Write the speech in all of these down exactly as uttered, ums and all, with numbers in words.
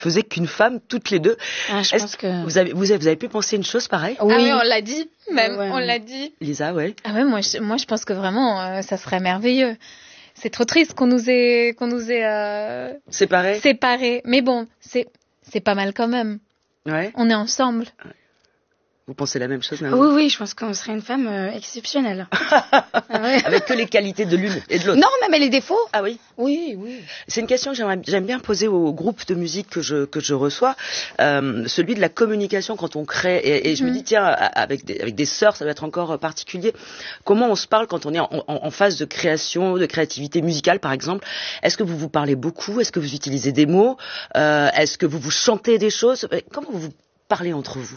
faisait qu'une femme, toutes les deux. Ah, je Est-ce pense que... Vous avez, vous avez, vous avez pu penser une chose pareille? Oui. Ah oui, on l'a dit, même, ouais, ouais. on l'a dit. Lisa, ouais. Ah ouais, moi, je, moi, je pense que vraiment, euh, ça serait merveilleux. C'est trop triste qu'on nous ait, qu'on nous ait euh, séparés. Séparés. Mais bon, c'est, c'est pas mal quand même. Ouais. On est ensemble. Vous pensez la même chose, Naomi? Oui, oui, je pense qu'on serait une femme euh, exceptionnelle. Ah ouais. Avec que les qualités de l'une et de l'autre. Non, même les défauts. Ah oui. Oui, oui. C'est une question que j'aimerais, j'aime bien poser aux groupes de musique que je que je reçois, euh, celui de la communication quand on crée. Et, et je mmh. me dis tiens, avec des avec des sœurs, ça doit être encore particulier. Comment on se parle quand on est en, en, en phase de création, de créativité musicale, par exemple? Est-ce que vous vous parlez beaucoup? Est-ce que vous utilisez des mots? euh, Est-ce que vous vous chantez des choses? Comment vous vous parlez entre vous?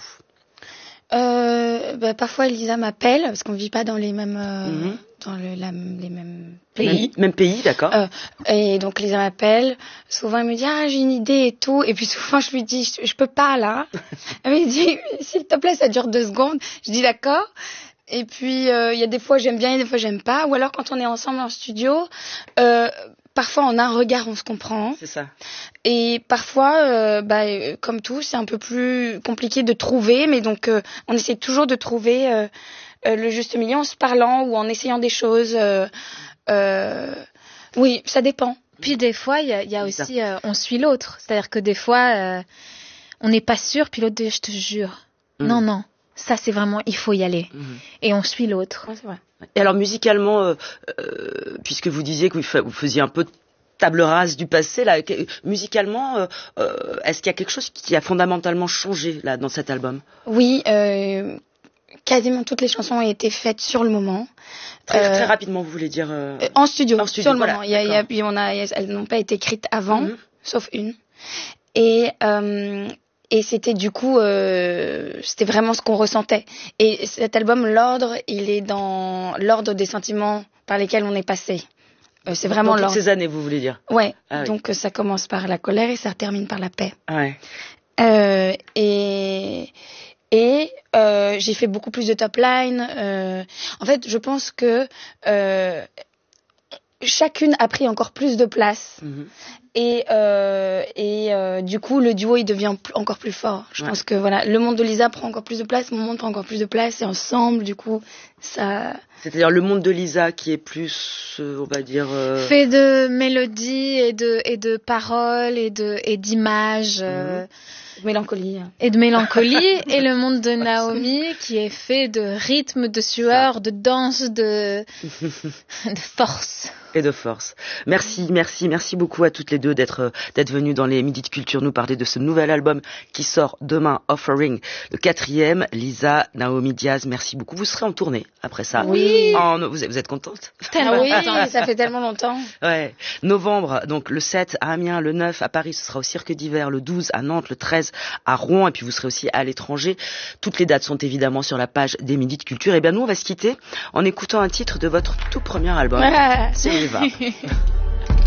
Euh, bah, parfois Lisa m'appelle parce qu'on vit pas dans les mêmes euh, mmh. dans le, la, les mêmes pays. Même, même pays, d'accord. Euh, et donc Lisa m'appelle. Souvent elle me dit ah j'ai une idée et tout. Et puis souvent je lui dis je, je peux pas là. Elle me dit s'il te plaît ça dure deux secondes. Je dis d'accord. Et puis il euh, y a des fois j'aime bien et des fois j'aime pas. Ou alors quand on est ensemble en studio. Euh, Parfois, en un regard, on se comprend. C'est ça. Et parfois, euh, bah, comme tout, c'est un peu plus compliqué de trouver. Mais donc, euh, on essaie toujours de trouver euh, euh, le juste milieu en se parlant ou en essayant des choses. Euh, euh, oui, ça dépend. Puis des fois, il y a, y a aussi, euh, on suit l'autre. C'est-à-dire que des fois, euh, on n'est pas sûr, puis l'autre dit, je te jure. Mmh. Non, non. Ça, c'est vraiment, il faut y aller. Mmh. Et on suit l'autre. Ouais, c'est vrai. Et alors musicalement, euh, euh, puisque vous disiez que vous faisiez un peu de table rase du passé, là, musicalement, euh, euh, est-ce qu'il y a quelque chose qui a fondamentalement changé là dans cet album? Oui, euh, quasiment toutes les chansons ont été faites sur le moment. Très, euh, très rapidement, vous voulez dire euh... En studio, en studio sur le voilà, moment. Il y a, il y a, puis on a, elles n'ont pas été écrites avant, mm-hmm. sauf une. Et euh, Et c'était du coup, euh, c'était vraiment ce qu'on ressentait. Et cet album, l'ordre, il est dans l'ordre des sentiments par lesquels on est passé. Euh, c'est vraiment dans l'ordre. Toutes ces années, vous voulez dire? Ouais. Ah, oui. Donc ça commence par la colère et ça termine par la paix. Ouais. Euh, et et euh, j'ai fait beaucoup plus de top line. Euh, en fait, je pense que euh, chacune a pris encore plus de place. Mm-hmm. Et, euh, et euh, du coup, le duo, il devient plus, encore plus fort. Je ouais. pense que voilà, le monde de Lisa prend encore plus de place, mon monde prend encore plus de place, et ensemble, du coup, ça... C'est-à-dire le monde de Lisa qui est plus, euh, on va dire... Euh... fait de mélodies et de, et de paroles et, de, et d'images. Euh... Mmh. Mélancolie. Et de mélancolie. Et le monde de Naomi qui est fait de rythme, de sueur, ça. de danse, de, de force. Et de force. Merci, merci, merci beaucoup à toutes les deux d'être d'être venues dans les Midis de Culture nous parler de ce nouvel album qui sort demain, Offering, le quatrième. Lisa, Naomi Diaz, merci beaucoup. Vous serez en tournée après ça. Oui. En, vous, êtes, vous êtes contente? Ah oui, ça fait tellement longtemps. Ouais. Novembre, donc le sept à Amiens, le neuf à Paris, ce sera au Cirque d'Hiver, le douze à Nantes, le treize à Rouen, et puis vous serez aussi à l'étranger. Toutes les dates sont évidemment sur la page des Midis de Culture. Et bien nous, on va se quitter en écoutant un titre de votre tout premier album. C'est Eva.